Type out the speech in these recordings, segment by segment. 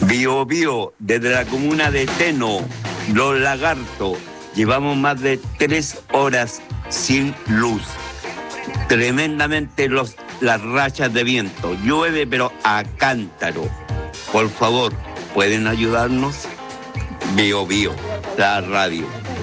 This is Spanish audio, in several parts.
Bio Bio, desde la comuna de Teno, Los Lagartos, llevamos más de 3 horas sin luz. Tremendamente las rachas de viento. Llueve pero a cántaro. Por favor, ¿pueden ayudarnos? Bio Bio, la radio.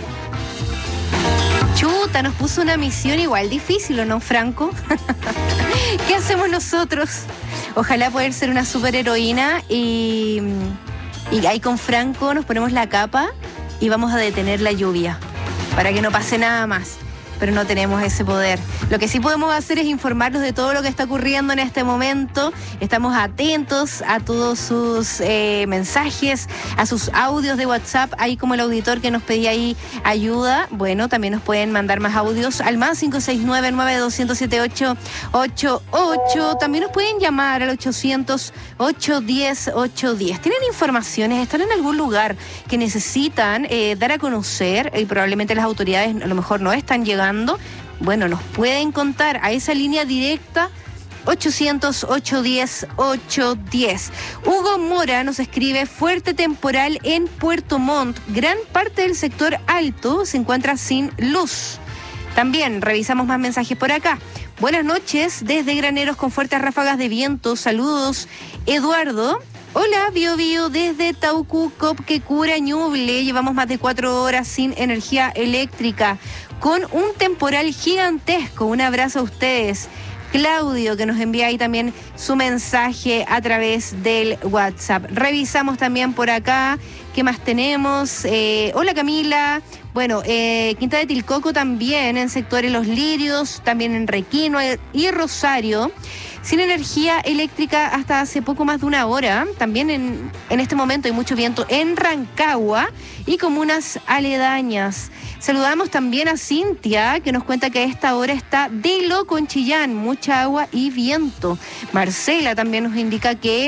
Chuta, nos puso una misión igual difícil, ¿o no, Franco? ¿Qué hacemos nosotros? Ojalá poder ser una superheroína y ahí con Franco nos ponemos la capa y vamos a detener la lluvia para que no pase nada más. Pero no tenemos ese poder. Lo que sí podemos hacer es informarlos de todo lo que está ocurriendo en este momento. Estamos atentos a todos sus mensajes, a sus audios de WhatsApp, ahí como el auditor que nos pedía ahí ayuda. Bueno, también nos pueden mandar más audios al más 569-9200-7888. También nos pueden llamar al 800-810-810. ¿Tienen informaciones? ¿Están en algún lugar que necesitan dar a conocer? Y probablemente las autoridades a lo mejor no están llegando. Bueno, nos pueden contar a esa línea directa 800-810-810. Hugo Mora nos escribe: fuerte temporal en Puerto Montt. Gran parte del sector alto se encuentra sin luz. También revisamos más mensajes por acá. Buenas noches desde Graneros con fuertes ráfagas de viento. Saludos, Eduardo. Hola, Bio Bio, desde Taucu, Copquecura, Ñuble. Llevamos más de 4 horas sin energía eléctrica, con un temporal gigantesco. Un abrazo a ustedes. Claudio, que nos envía ahí también su mensaje a través del WhatsApp. Revisamos también por acá. ¿Qué más tenemos? Hola, Camila. Bueno, Quinta de Tilcoco también, en sectores Los Lirios, también en Requino y Rosario. Sin energía eléctrica hasta hace poco más de 1 hora. También en este momento hay mucho viento en Rancagua y comunas aledañas. Saludamos también a Cintia, que nos cuenta que a esta hora está de loco en Chillán, mucha agua y viento. Marcela también nos indica que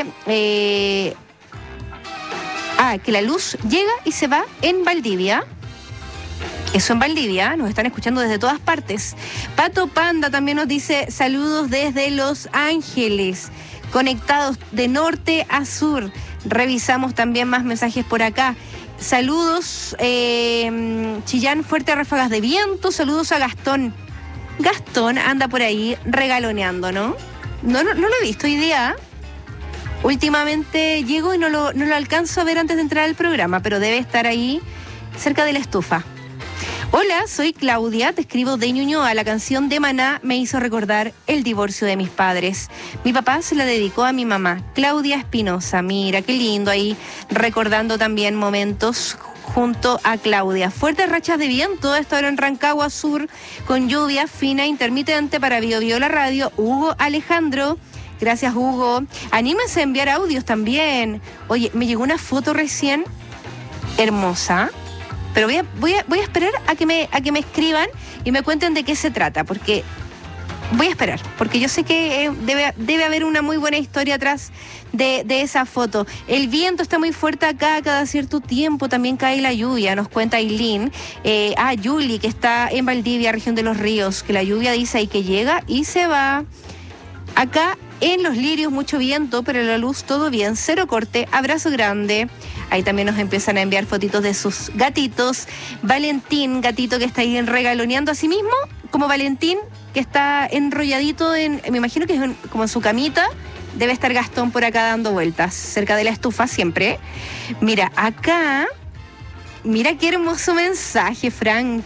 la luz llega y se va en Valdivia. Eso en Valdivia, nos están escuchando desde todas partes. Pato Panda también nos dice: saludos desde Los Ángeles, conectados de norte a sur. Revisamos también más mensajes por acá. Saludos, Chillán, fuertes ráfagas de viento. Saludos a Gastón. Gastón anda por ahí regaloneando, ¿no? No lo he visto hoy día. Últimamente llego y no lo alcanzo a ver antes de entrar al programa, pero debe estar ahí cerca de la estufa. Hola, soy Claudia, te escribo de Ñuñoa. La canción de Maná me hizo recordar el divorcio de mis padres. Mi papá se la dedicó a mi mamá, Claudia Espinosa. Mira, qué lindo ahí, recordando también momentos junto a Claudia. Fuertes rachas de viento a esta hora en Rancagua Sur, con lluvia fina intermitente para Bio Bio la radio. Hugo Alejandro. Gracias, Hugo. Anímense a enviar audios también. Oye, me llegó una foto recién hermosa. Pero voy a esperar a que me escriban y me cuenten de qué se trata, porque voy a esperar, porque yo sé que debe haber una muy buena historia atrás de esa foto. El viento está muy fuerte acá, cada cierto tiempo también cae la lluvia, nos cuenta Aileen. Yuli, que está en Valdivia, región de Los Ríos, que la lluvia dice ahí que llega y se va. Acá en Los Lirios mucho viento, pero la luz todo bien, cero corte, abrazo grande. Ahí también nos empiezan a enviar fotitos de sus gatitos. Valentín, gatito que está ahí regaloneando a sí mismo, como Valentín, que está enrolladito me imagino que es como en su camita. Debe estar Gastón por acá dando vueltas, cerca de la estufa siempre. Mira, acá, mira qué hermoso mensaje, Frank.